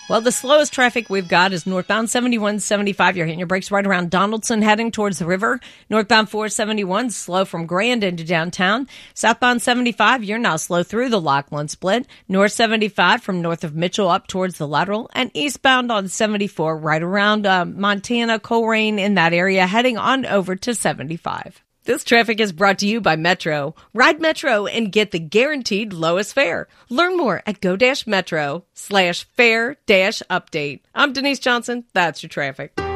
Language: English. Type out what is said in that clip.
Well, the slowest traffic we've got is northbound 7175. You're hitting your brakes right around Donaldson, heading towards the river. Northbound 471, slow from Grand into downtown. Southbound 75, you're now slow through the Lockland split. North 75 from north of Mitchell up towards the lateral. And eastbound on 74, right around Montana, Coleraine in that area, heading on over to 75. This traffic is brought to you by Metro. Ride Metro and get the guaranteed lowest fare. Learn more at go-metro/fare-update. I'm Denise Johnson. That's your traffic.